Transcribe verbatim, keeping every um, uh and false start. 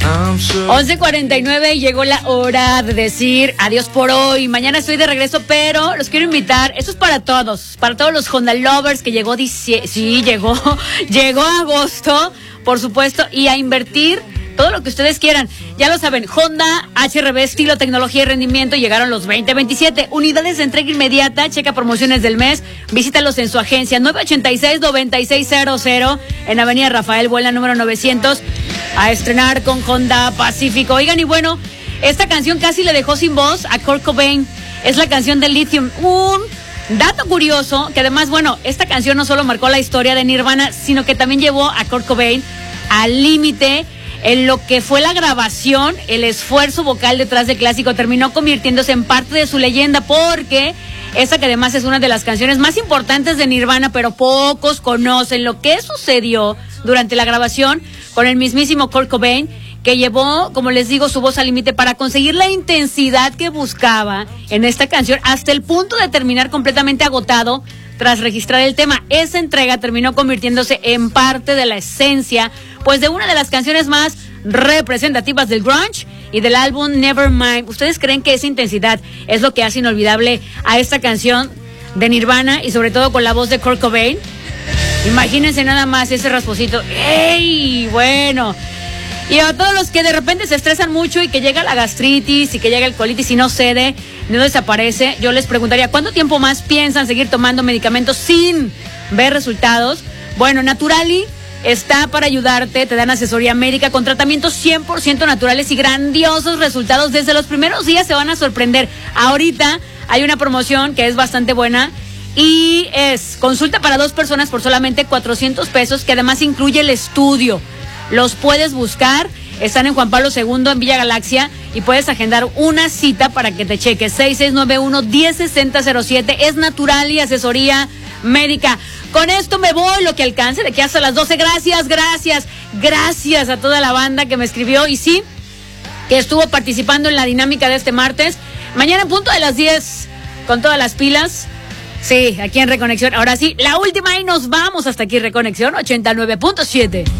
once cuarenta y nueve y llegó la hora de decir adiós por hoy. Mañana estoy de regreso, pero los quiero invitar. Esto es para todos, para todos los Honda Lovers que llegó, dicie- sí, llegó, llegó agosto, por supuesto, y a invertir todo lo que ustedes quieran. Ya lo saben, Honda H R V, estilo, tecnología y rendimiento. Llegaron los veinte veintisiete. Unidades de entrega inmediata. Checa promociones del mes. Visítalos en su agencia nueve ochenta y seis, noventa y seis cero cero en Avenida Rafael Buelna, número novecientos. A estrenar con Honda Pacífico. Oigan, y bueno, esta canción casi le dejó sin voz a Kurt Cobain. Es la canción de Lithium. Un dato curioso, que además, bueno, esta canción no solo marcó la historia de Nirvana, sino que también llevó a Kurt Cobain al límite en lo que fue la grabación. El esfuerzo vocal detrás del clásico terminó convirtiéndose en parte de su leyenda, porque esta, que además es una de las canciones más importantes de Nirvana, pero pocos conocen lo que sucedió durante la grabación con el mismísimo Kurt Cobain, que llevó, como les digo, su voz al límite para conseguir la intensidad que buscaba en esta canción, hasta el punto de terminar completamente agotado tras registrar el tema. Esa entrega terminó convirtiéndose en parte de la esencia, pues, de una de las canciones más representativas del grunge y del álbum Nevermind. ¿Ustedes creen que esa intensidad es lo que hace inolvidable a esta canción de Nirvana, y sobre todo con la voz de Kurt Cobain? Imagínense nada más ese rasposito. ¡Ey! Bueno. Y a todos los que de repente se estresan mucho y que llega la gastritis y que llega el colitis y no cede, no desaparece, yo les preguntaría, ¿cuánto tiempo más piensan seguir tomando medicamentos sin ver resultados? Bueno, Naturali está para ayudarte. Te dan asesoría médica con tratamientos cien por ciento naturales y grandiosos resultados. Desde los primeros días se van a sorprender. Ahorita hay una promoción que es bastante buena y es consulta para dos personas por solamente cuatrocientos pesos, que además incluye el estudio. Los puedes buscar, están en Juan Pablo segundo en Villa Galaxia, y puedes agendar una cita para que te cheques. seis seis nueve uno, uno cero seis cero cero siete. Es Naturali, asesoría médica. Con esto me voy, lo que alcance, de aquí hasta las doce. Gracias, gracias, gracias a toda la banda que me escribió y sí, que estuvo participando en la dinámica de este martes. Mañana en punto de las diez, con todas las pilas. Sí, aquí en Reconexión. Ahora sí, la última, y nos vamos. Hasta aquí Reconexión ochenta y nueve punto siete.